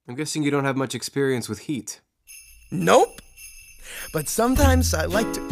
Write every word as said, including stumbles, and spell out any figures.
I'm guessing you don't have much experience with heat. Nope. But sometimes I like to...